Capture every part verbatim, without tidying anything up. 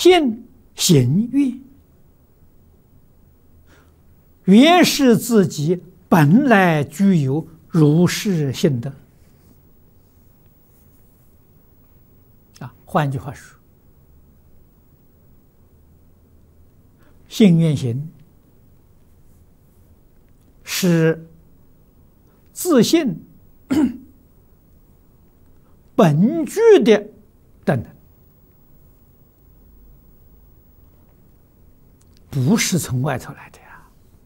信行愿，原是自己本来具有如是性德。啊，换句话说，信愿行是自信本具的德能，不是从外头来的呀。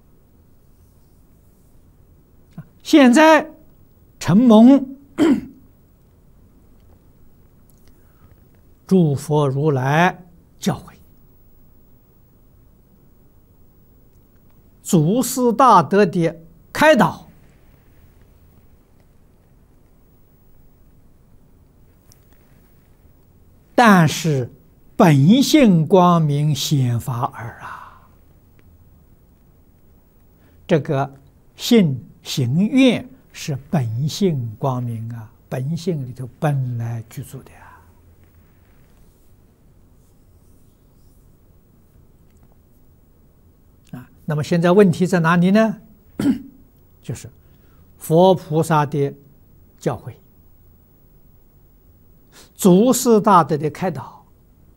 现在承蒙诸佛如来教诲，祖师大德的开导，但是本性光明显发耳啊！这个信行愿是本性光明啊，本性里头本来具足的啊。啊，那么现在问题在哪里呢？就是佛菩萨的教诲，祖师大德的开导，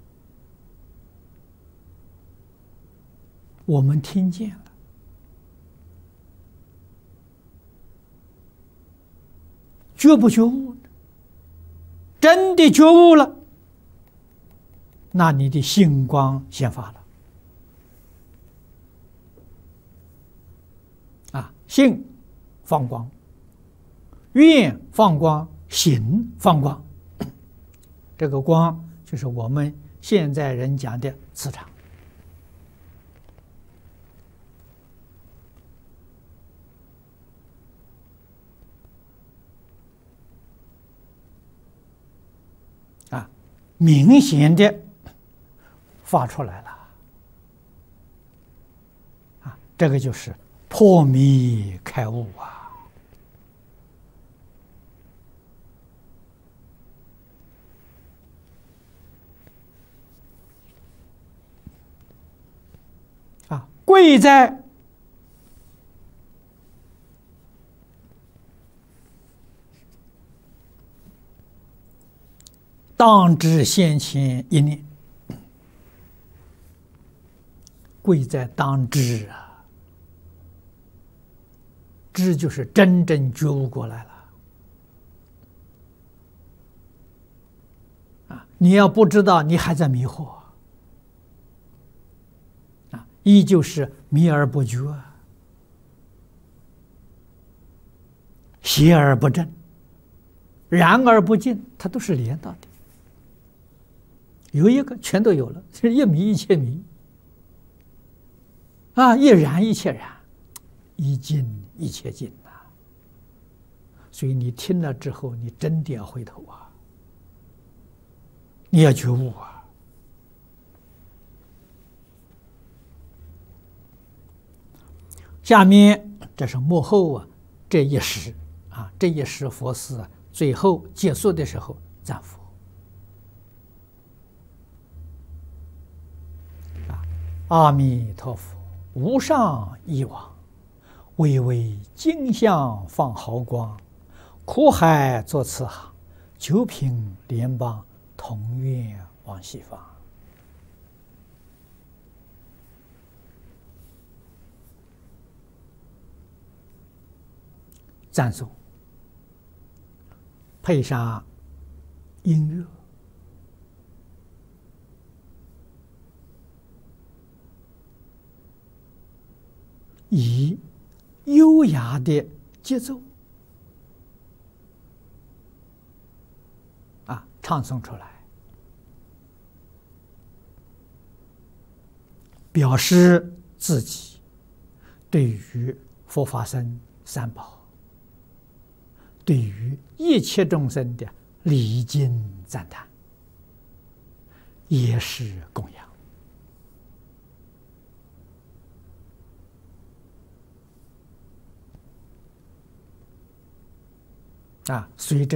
我们听见了，觉不觉悟呢？真的觉悟了，那你的星光显发了。啊，性放光，愿放光，行放光。这个光就是我们现在人讲的磁场。啊，明显的发出来了。啊，这个就是破迷开悟啊。啊，贵在当知现前一念，贵在当知啊。知就是真正觉悟过来了。啊，你要不知道，你还在迷惑。啊，依旧是迷而不觉，邪而不正，然而不净，它都是连到的。有一个全都有了，就是一迷一切迷，啊，一然一切然，一净一切净呐。所以你听了之后，你真的要回头啊，你要觉悟啊。下面这是幕后啊，这一时啊，这一时佛事啊，最后结束的时候赞佛。阿弥陀佛，无上一往，巍巍金像放毫光，苦海作慈航，九品莲邦，同愿往西方。赞颂，配上音乐。以优雅的节奏啊唱诵出来，表示自己对于佛法僧三宝，对于一切众生的礼敬赞叹，也是供养。啊，随着